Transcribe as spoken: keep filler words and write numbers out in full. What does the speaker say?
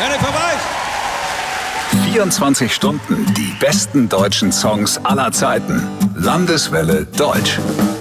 Jennifer Weiss! vierundzwanzig Stunden die besten deutschen Songs aller Zeiten. Landeswelle Deutsch.